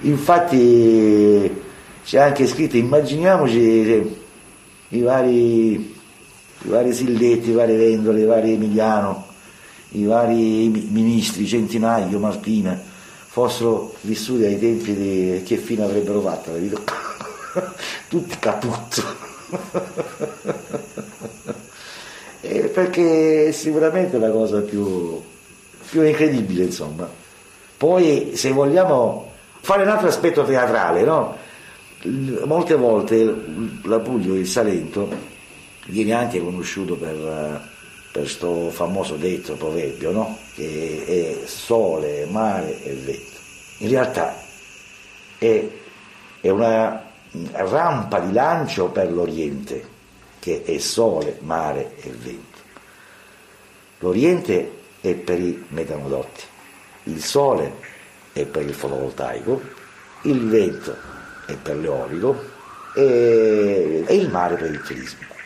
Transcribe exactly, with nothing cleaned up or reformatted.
Infatti c'è anche scritto, immaginiamoci i vari, i vari Silletti, i vari Vendole, i vari Emiliano, i vari ministri, Centinaio, Martina, fossero vissuti ai tempi di che fine avrebbero fatto, capito? Tutti caput. E perché è sicuramente la cosa più, più incredibile, insomma. Poi, se vogliamo fare un altro aspetto teatrale, no? Molte volte la Puglia, il Salento, viene anche conosciuto per questo famoso detto, proverbio, no? Che è sole, mare e vento. In realtà è, è una rampa di lancio per l'Oriente, che è sole, mare e vento. L'Oriente è per i metanodotti, il sole è per il fotovoltaico, il vento è per l'eolico e, e il mare per il turismo.